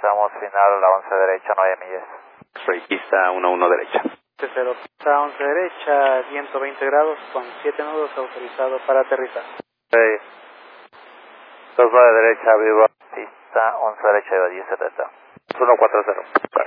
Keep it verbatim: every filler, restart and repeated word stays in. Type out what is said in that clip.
Estamos final a la once derecha, nueve millas. Soy pista uno uno derecha. cero, pista once derecha, viento veinte grados, con siete nudos autorizado para aterrizar. seis, dos nueve derecha, viva, pista once derecha, diez setenta. uno cuatro cero.